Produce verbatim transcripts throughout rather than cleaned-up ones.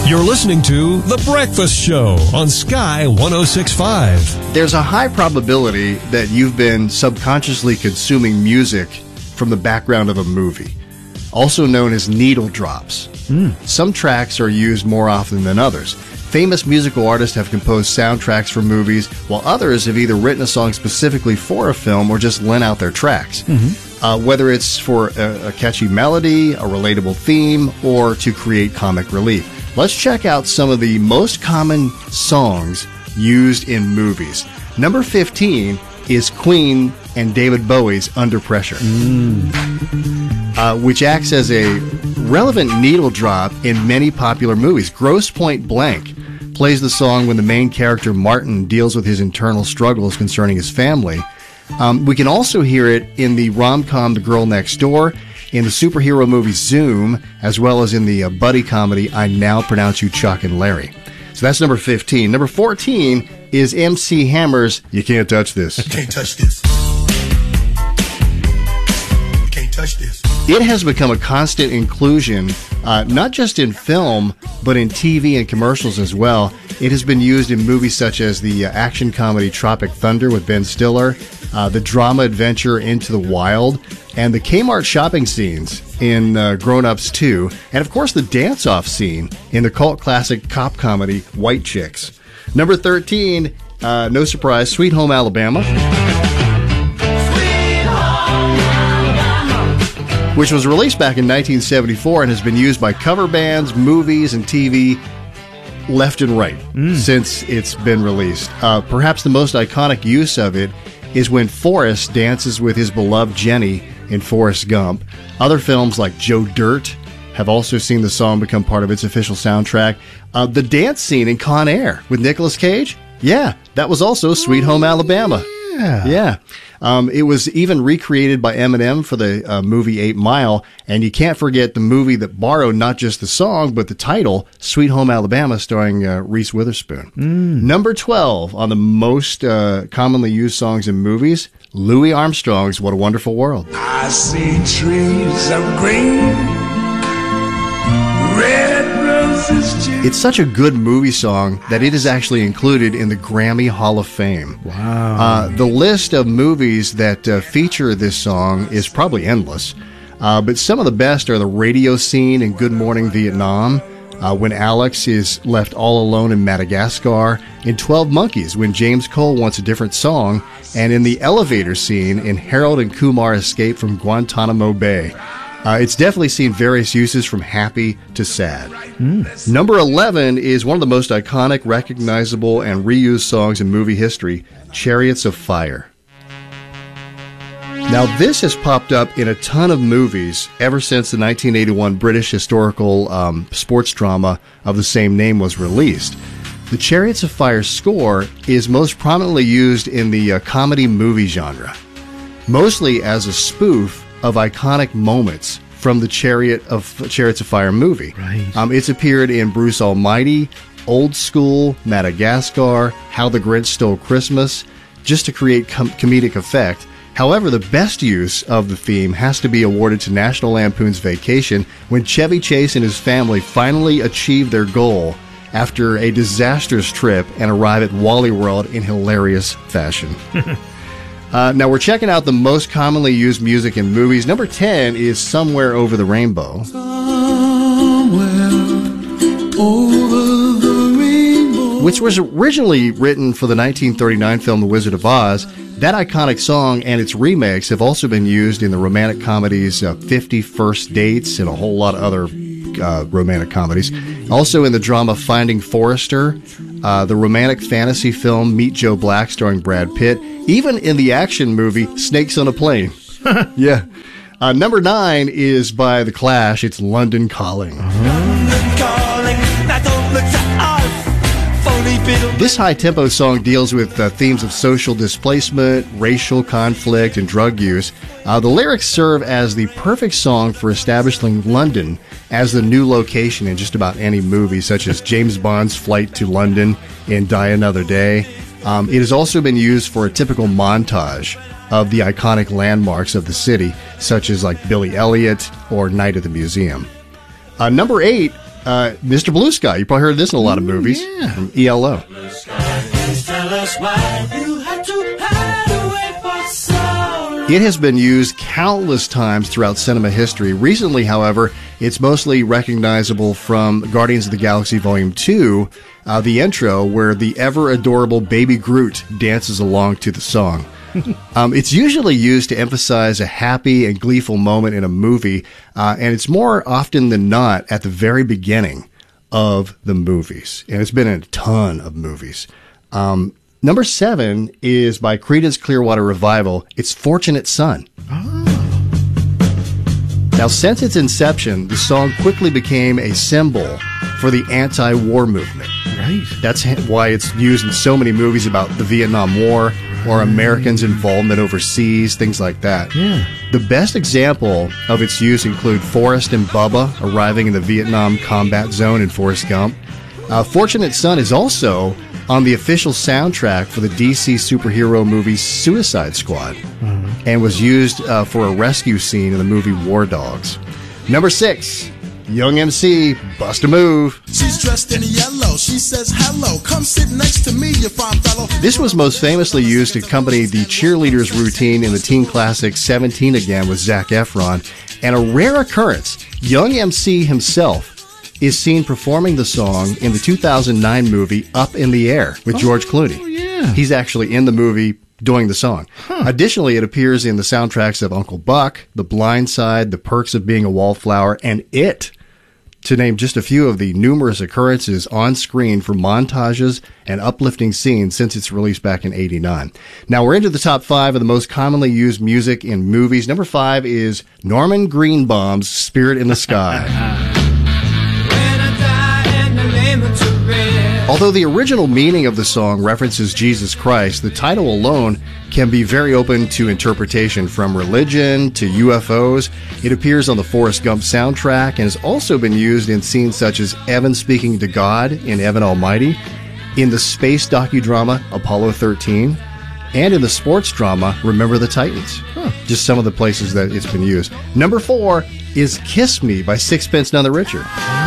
You're listening to The Breakfast Show on Sky one oh six point five. There's a high probability that you've been subconsciously consuming music from the background of a movie, also known as needle drops. Mm. Some tracks are used more often than others. Famous musical artists have composed soundtracks for movies, while others have either written a song specifically for a film or just lent out their tracks. Mm-hmm. Uh, whether it's for a, a catchy melody, a relatable theme, or to create comic relief. Let's check out some of the most common songs used in movies. Number fifteen is Queen and David Bowie's Under Pressure, mm. uh, which acts as a relevant needle drop in many popular movies. Grosse Pointe Blank plays the song when the main character, Martin, deals with his internal struggles concerning his family. Um, we can also hear it in the rom-com The Girl Next Door, in the superhero movie Zoom, as well as in the uh, buddy comedy I Now Pronounce You Chuck and Larry. So that's number fifteen. Number fourteen is M C Hammer's You Can't Touch This. You can't touch this. You can't touch this. It has become a constant inclusion, uh, not just in film, but in T V and commercials as well. It has been used in movies such as the uh, action comedy Tropic Thunder with Ben Stiller, uh, the drama adventure Into the Wild, and the Kmart shopping scenes in uh, Grown Ups two, and of course the dance-off scene in the cult classic cop comedy White Chicks. Number thirteen, uh, no surprise, Sweet Home Alabama. Which was released back in nineteen seventy-four and has been used by cover bands, movies, and T V left and right mm. since it's been released. Uh, perhaps the most iconic use of it is when Forrest dances with his beloved Jenny in Forrest Gump. Other films like Joe Dirt have also seen the song become part of its official soundtrack. Uh, the dance scene in Con Air with Nicolas Cage, yeah, that was also Sweet Home Alabama. Yeah. Yeah. Um, it was even recreated by Eminem for the uh, movie Eight Mile, and you can't forget the movie that borrowed not just the song, but the title, Sweet Home Alabama, starring uh, Reese Witherspoon. Mm. Number twelve on the most uh, commonly used songs in movies, Louis Armstrong's What a Wonderful World. I see trees of green, red roses too. It's such a good movie song that it is actually included in the Grammy Hall of Fame. Wow. Uh, the list of movies that uh, feature this song is probably endless, uh, but some of the best are the radio scene in Good Morning Vietnam, uh, when Alex is left all alone in Madagascar, in twelve Monkeys, when James Cole wants a different song, and in the elevator scene in Harold and Kumar Escape from Guantanamo Bay. Uh, it's definitely seen various uses from happy to sad. Mm. Number eleven is one of the most iconic, recognizable, and reused songs in movie history, Chariots of Fire. Now, this has popped up in a ton of movies ever since the nineteen eighty-one British historical um, sports drama of the same name was released. The Chariots of Fire score is most prominently used in the uh, comedy movie genre, mostly as a spoof of iconic moments from the Chariot of Chariots of Fire movie. Right. Um, it's appeared in Bruce Almighty, Old School, Madagascar, How the Grinch Stole Christmas, just to create com- comedic effect. However, the best use of the theme has to be awarded to National Lampoon's Vacation, when Chevy Chase and his family finally achieve their goal after a disastrous trip and arrive at Wally World in hilarious fashion. Uh, now, we're checking out the most commonly used music in movies. Number ten is Somewhere Over the Rainbow. Somewhere over the rainbow. Which was originally written for the nineteen thirty-nine film The Wizard of Oz. That iconic song and its remakes have also been used in the romantic comedies uh, fifty First Dates and a whole lot of other uh, romantic comedies. Also in the drama Finding Forrester, uh, the romantic fantasy film Meet Joe Black starring Brad Pitt, even in the action movie Snakes on a Plane. Yeah. Uh, number nine is by The Clash. It's London Calling. London calling, now don't look to us. Phony bit. This high-tempo song deals with uh, themes of social displacement, racial conflict, and drug use. Uh, the lyrics serve as the perfect song for establishing London as the new location in just about any movie, such as James Bond's flight to London in Die Another Day. Um, it has also been used for a typical montage of the iconic landmarks of the city, such as like Billy Elliot or Night at the Museum. Uh, number eight Uh, Mister Blue Sky. You probably heard this in a lot of movies. Yeah. From E L O. Please tell us why you had to hide away for so long. It has been used countless times throughout cinema history. Recently, however, it's mostly recognizable from Guardians of the Galaxy Volume two, uh, the intro, where the ever-adorable Baby Groot dances along to the song. um, it's usually used to emphasize a happy and gleeful moment in a movie, uh, and it's more often than not at the very beginning of the movies. And it's been in a ton of movies. Um, number seven is by Creedence Clearwater Revival. It's Fortunate Son. Now, since its inception, the song quickly became a symbol for the anti-war movement. Right. That's why it's used in so many movies about the Vietnam War or Americans' involvement overseas, things like that. Yeah. The best example of its use include Forrest and Bubba arriving in the Vietnam combat zone in Forrest Gump. Uh, Fortunate Son is also on the official soundtrack for the D C superhero movie Suicide Squad, mm-hmm. and was used uh, for a rescue scene in the movie War Dogs. Number six, Young M C, Bust a Move. She's dressed in yellow. She says, hello, come sit next to me, you fine fellow. This was most famously used to accompany the cheerleaders routine in the teen classic seventeen Again with Zac Efron. And a rare occurrence, Young M C himself is seen performing the song in the two thousand nine movie Up in the Air with oh, George Clooney. Yeah. He's actually in the movie doing the song. Huh. Additionally, it appears in the soundtracks of Uncle Buck, The Blind Side, The Perks of Being a Wallflower, and It, to name just a few of the numerous occurrences on screen for montages and uplifting scenes since its release back in eighty-nine. Now we're into the top five of the most commonly used music in movies. Number five is Norman Greenbaum's Spirit in the Sky. Although the original meaning of the song references Jesus Christ, the title alone can be very open to interpretation, from religion to U F Os. It appears on the Forrest Gump soundtrack and has also been used in scenes such as Evan speaking to God in Evan Almighty, in the space docudrama Apollo thirteen, and in the sports drama Remember the Titans. Huh. Just some of the places that it's been used. Number four is Kiss Me by Sixpence None the Richer.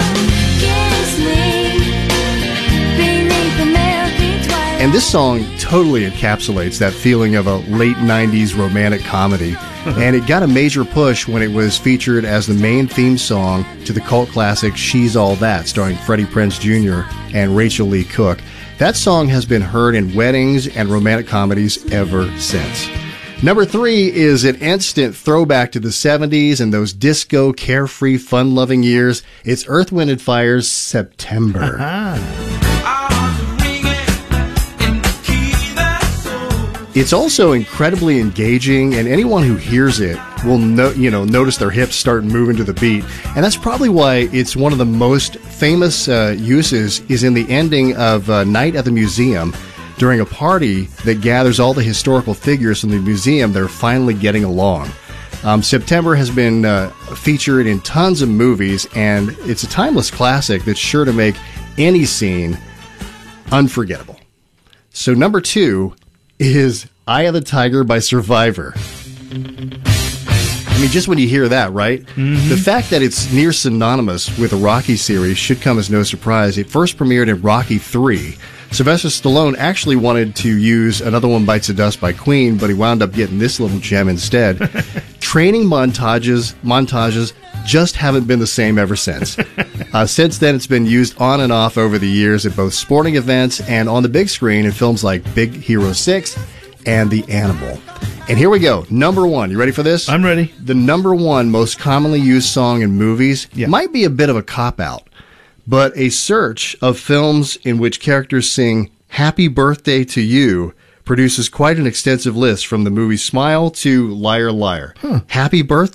And this song totally encapsulates that feeling of a late nineties romantic comedy. And it got a major push when it was featured as the main theme song to the cult classic She's All That, starring Freddie Prinze Junior and Rachel Lee Cook. That song has been heard in weddings and romantic comedies ever since. Number three is an instant throwback to the seventies and those disco, carefree, fun-loving years. It's Earth, Wind and Fire's September. It's also incredibly engaging, and anyone who hears it will no, you know, notice their hips start moving to the beat. And that's probably why it's one of the most famous uh, uses is in the ending of uh, Night at the Museum, during a party that gathers all the historical figures from the museum that are finally getting along. Um, September has been uh, featured in tons of movies, and it's a timeless classic that's sure to make any scene unforgettable. So number two is Eye of the Tiger by Survivor. I mean, just when you hear that, right? Mm-hmm. The fact that it's near synonymous with the Rocky series should come as no surprise. It first premiered in Rocky three. Sylvester Stallone actually wanted to use Another One Bites the Dust by Queen, but he wound up getting this little gem instead. Training montages, montages just haven't been the same ever since. Uh, since then, it's been used on and off over the years at both sporting events and on the big screen in films like Big Hero six and The Animal. And here we go. Number one. You ready for this? I'm ready. The number one most commonly used song in movies yeah. might be a bit of a cop-out, but a search of films in which characters sing Happy Birthday to You produces quite an extensive list, from the movie Smile to Liar Liar. Huh. Happy Birthday